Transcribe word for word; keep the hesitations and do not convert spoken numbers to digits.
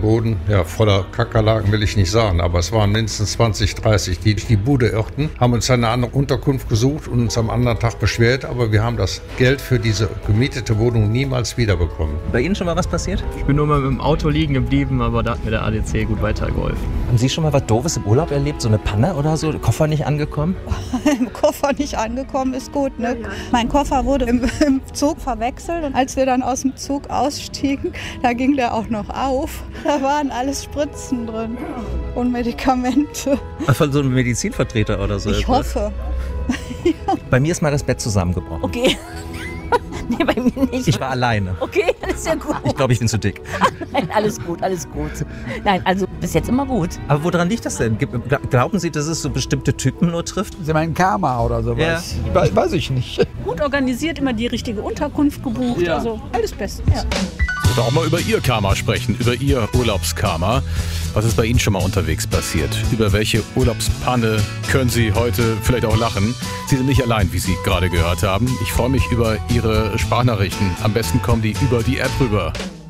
Boden, ja, voller Kakerlaken will ich nicht sagen, aber es waren mindestens zwanzig, dreißig, die durch die Bude irrten, haben uns eine andere Unterkunft gesucht und uns am anderen Tag beschwert, aber wir haben das Geld für diese gemietete Wohnung niemals wiederbekommen. Bei Ihnen schon mal was passiert? Ich bin nur mal mit dem Auto liegen geblieben, aber da hat mir der A D C gut weitergeholfen. Haben Sie schon mal was Doofes im Urlaub erlebt? So eine Panne oder so? Koffer nicht angekommen? Im Koffer nicht angekommen ist gut, ne? Mein Koffer wurde im, im Zug verwechselt und als wir dann aus dem Zug ausstiegen, da ging der auch noch auf. Da waren alles Spritzen drin und Medikamente. Von so einem Medizinvertreter oder so? Ich etwas? hoffe. Bei mir ist mal das Bett zusammengebrochen. Okay. Nee, bei mir nicht. Ich war alleine. Okay, das ist ja gut. Ich glaube, ich bin zu dick. Nein, alles gut, alles gut. Nein, also bis jetzt immer gut. Aber woran liegt das denn? Glauben Sie, dass es so bestimmte Typen nur trifft? Sie meinen Karma oder sowas? Ja. We- weiß ich nicht. Gut organisiert, immer die richtige Unterkunft gebucht, Ja. also alles Beste. Ja. Oder auch mal über Ihr Karma sprechen, über Ihr Urlaubskarma. Was ist bei Ihnen schon mal unterwegs passiert? Über welche Urlaubspanne können Sie heute vielleicht auch lachen? Sie sind nicht allein, wie Sie gerade gehört haben. Ich freue mich über Ihre Sprachnachrichten. Am besten kommen die über die App rüber.